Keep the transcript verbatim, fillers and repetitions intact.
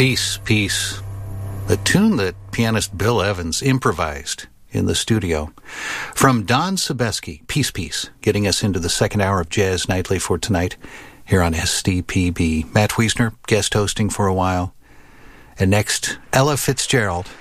Peace, Peace. A tune that pianist Bill Evans improvised in the studio. From Don Sebesky, Peace, Peace, getting us into the second hour of Jazz Nightly for tonight here on S D P B. Matt Wiesner, guest hosting for a while. And next, Ella Fitzgerald